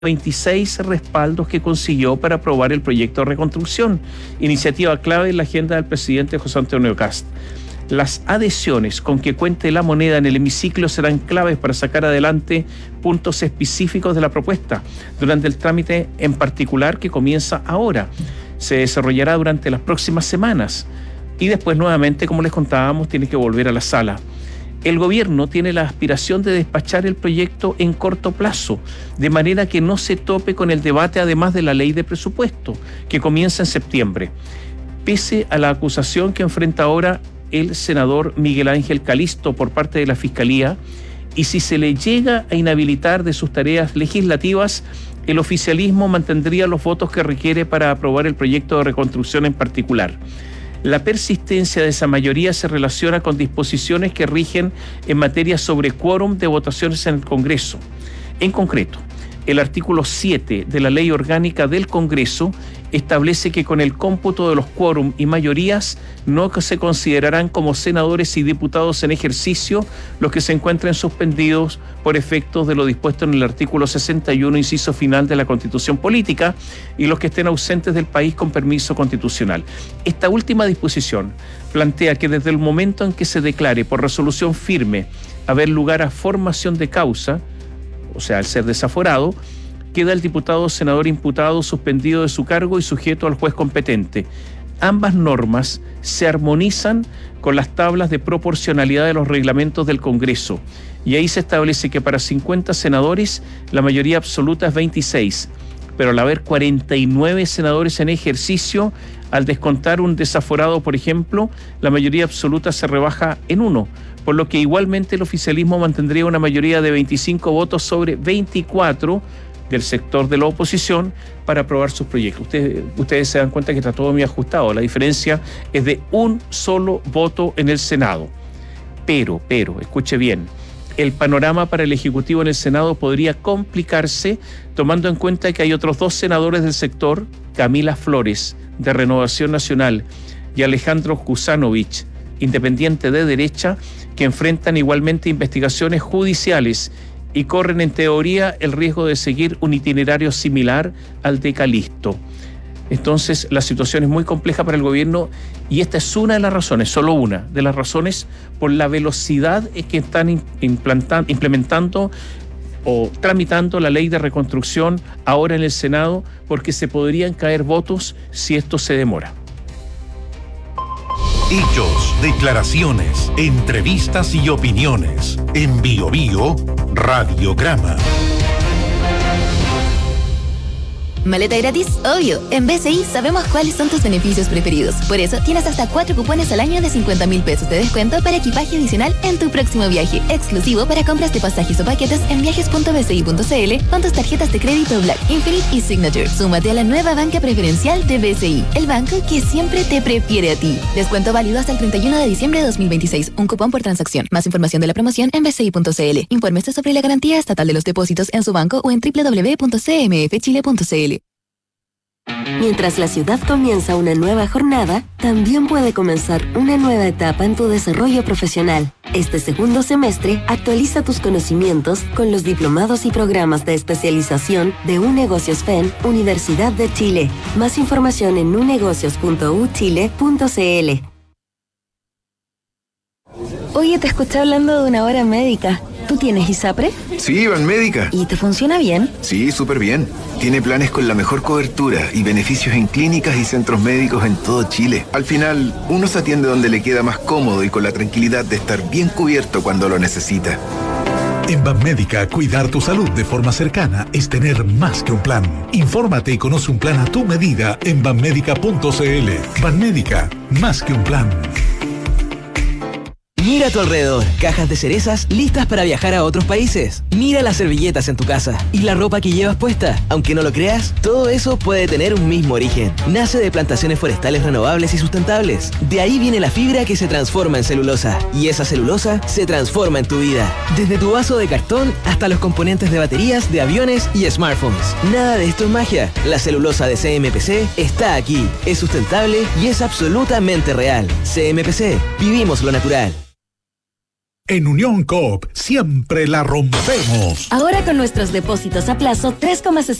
26 respaldos que consiguió para aprobar el proyecto de reconstrucción, iniciativa clave en la agenda del presidente José Antonio Kast. Las adhesiones con que cuente La Moneda en el hemiciclo serán claves para sacar adelante puntos específicos de la propuesta, durante el trámite en particular que comienza ahora. Se desarrollará durante las próximas semanas y después nuevamente, como les contábamos, tiene que volver a la sala. El gobierno tiene la aspiración de despachar el proyecto en corto plazo, de manera que no se tope con el debate además de la ley de presupuesto, que comienza en septiembre. Pese a la acusación que enfrenta ahora el senador Miguel Ángel Calisto por parte de la Fiscalía, y si se le llega a inhabilitar de sus tareas legislativas, el oficialismo mantendría los votos que requiere para aprobar el proyecto de reconstrucción en particular. La persistencia de esa mayoría se relaciona con disposiciones que rigen en materia sobre quórum de votaciones en el Congreso. En concreto, el artículo 7 de la Ley Orgánica del Congreso establece que con el cómputo de los quórum y mayorías no se considerarán como senadores y diputados en ejercicio los que se encuentren suspendidos por efectos de lo dispuesto en el artículo 61, inciso final de la Constitución Política, y los que estén ausentes del país con permiso constitucional. Esta última disposición plantea que desde el momento en que se declare por resolución firme haber lugar a formación de causa, o sea, al ser desaforado, queda el diputado o senador imputado suspendido de su cargo y sujeto al juez competente. Ambas normas se armonizan con las tablas de proporcionalidad de los reglamentos del Congreso, y ahí se establece que para 50 senadores la mayoría absoluta es 26, pero al haber 49 senadores en ejercicio, al descontar un desaforado, por ejemplo, la mayoría absoluta se rebaja en 1, por lo que igualmente el oficialismo mantendría una mayoría de 25 votos sobre 24 del sector de la oposición para aprobar sus proyectos. Ustedes se dan cuenta que está todo muy ajustado. La diferencia es de un solo voto en el Senado. Pero, escuche bien, el panorama para el Ejecutivo en el Senado podría complicarse tomando en cuenta que hay otros 2 senadores del sector, Camila Flores, de Renovación Nacional, y Alejandro Kusanovich, independiente de derecha, que enfrentan igualmente investigaciones judiciales y corren en teoría el riesgo de seguir un itinerario similar al de Calisto. Entonces la situación es muy compleja para el gobierno, y esta es una de las razones, solo una de las razones, por la velocidad que están implementando o tramitando la ley de reconstrucción ahora en el Senado, porque se podrían caer votos si esto se demora. Hechos, declaraciones, entrevistas y opiniones. En BioBio Radiograma. ¿Maleta gratis? Obvio. En BCI sabemos cuáles son tus beneficios preferidos. Por eso tienes hasta 4 cupones al año de 50,000 pesos de descuento para equipaje adicional en tu próximo viaje. Exclusivo para compras de pasajes o paquetes en viajes.bci.cl con tus tarjetas de crédito Black, Infinite y Signature. Súmate a la nueva banca preferencial de BCI, el banco que siempre te prefiere a ti. Descuento válido hasta el 31 de diciembre de 2026. Un cupón por transacción. Más información de la promoción en bci.cl. Infórmese sobre la garantía estatal de los depósitos en su banco o en www.cmfchile.cl. Mientras la ciudad comienza una nueva jornada, también puede comenzar una nueva etapa en tu desarrollo profesional. Este segundo semestre, actualiza tus conocimientos con los diplomados y programas de especialización de UNegocios FEN, Universidad de Chile. Más información en unegocios.uchile.cl. Oye, te escuché hablando de una hora médica. ¿Tú tienes ISAPRE? Sí, Banmédica. ¿Y te funciona bien? Sí, súper bien. Tiene planes con la mejor cobertura y beneficios en clínicas y centros médicos en todo Chile. Al final, uno se atiende donde le queda más cómodo y con la tranquilidad de estar bien cubierto cuando lo necesita. En Banmédica, cuidar tu salud de forma cercana es tener más que un plan. Infórmate y conoce un plan a tu medida en banmédica.cl. Banmédica, más que un plan. Mira a tu alrededor, cajas de cerezas listas para viajar a otros países. Mira las servilletas en tu casa y la ropa que llevas puesta. Aunque no lo creas, todo eso puede tener un mismo origen. Nace de plantaciones forestales renovables y sustentables. De ahí viene la fibra que se transforma en celulosa. Y esa celulosa se transforma en tu vida. Desde tu vaso de cartón hasta los componentes de baterías, de aviones y smartphones. Nada de esto es magia. La celulosa de CMPC está aquí. Es sustentable y es absolutamente real. CMPC, vivimos lo natural. En Unión Coop siempre la rompemos. Ahora con nuestros depósitos a plazo 3,60